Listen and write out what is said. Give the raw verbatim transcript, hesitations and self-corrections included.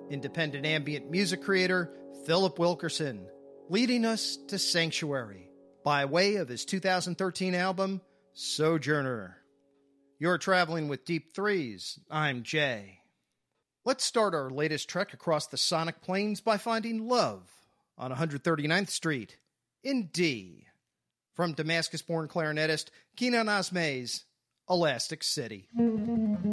independent ambient music creator Philip Wilkerson, leading us to Sanctuary by way of his two thousand thirteen album, Sojourner. You're traveling with Deep Threes. I'm Jay. Let's start our latest trek across the sonic plains by finding love on one hundred thirty-ninth Street in D. From Damascus-born clarinetist Kenan Asmai's Elastic City.